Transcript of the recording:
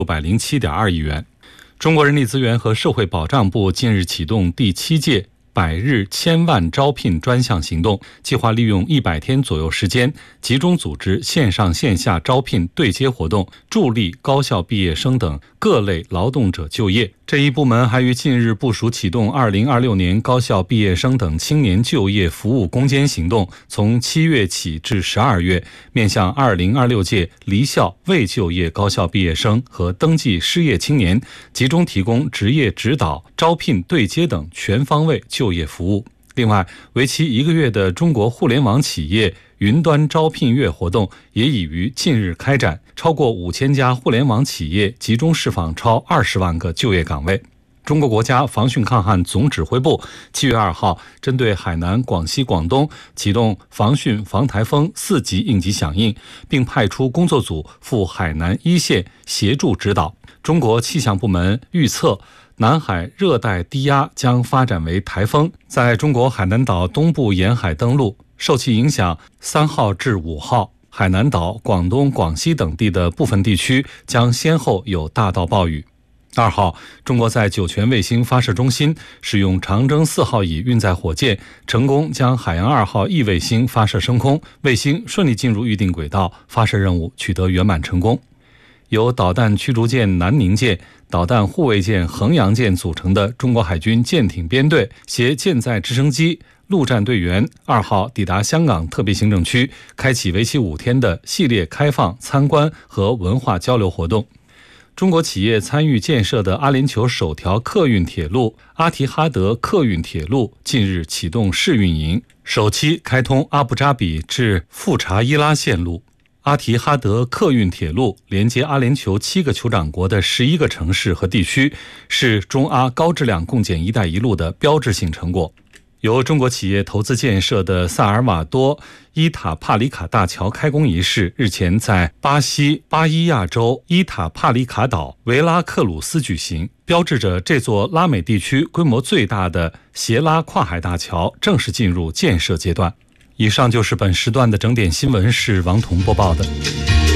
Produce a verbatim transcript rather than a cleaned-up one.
六百零七点二亿元。中国人力资源和社会保障部近日启动第七届百日千万招聘专项行动，计划利用一百天左右时间，集中组织线上线下招聘对接活动，助力高校毕业生等各类劳动者就业。这一部门还于近日部署启动二零二六年高校毕业生等青年就业服务攻坚行动，从七月起至十二月，面向二零二六届离校未就业高校毕业生和登记失业青年，集中提供职业指导、招聘对接等全方位就业服务。另外，为期一个月的中国互联网企业云端招聘月活动也已于近日开展，超过五千家互联网企业集中释放超二十万个就业岗位。中国国家防汛抗旱总指挥部七月二号针对海南、广西、广东启动防汛防台风四级应急响应，并派出工作组赴海南一线协助指导。中国气象部门预测，南海热带低压将发展为台风，在中国海南岛东部沿海登陆，受其影响，三号至五号，海南岛、广东、广西等地的部分地区将先后有大到暴雨。二号，中国在酒泉卫星发射中心使用长征四号乙运载火箭，成功将海洋二号 E 卫星发射升空，卫星顺利进入预定轨道，发射任务取得圆满成功。由导弹驱逐舰南宁舰、导弹护卫舰衡阳舰组成的中国海军舰艇编队携舰载直升机、陆战队员二号抵达香港特别行政区，开启为期五天的系列开放参观和文化交流活动。中国企业参与建设的阿联酋首条客运铁路阿提哈德客运铁路近日启动试运营，首期开通阿布扎比至富查伊拉线路。阿提哈德客运铁路连接阿联酋七个酋长国的十一个城市和地区，是中阿高质量共建“一带一路”的标志性成果。由中国企业投资建设的萨尔瓦多伊塔帕里卡大桥开工仪式日前在巴西巴伊亚州伊塔帕里卡岛维拉克鲁斯举行，标志着这座拉美地区规模最大的斜拉跨海大桥正式进入建设阶段。以上就是本时段的整点新闻，是王彤播报的。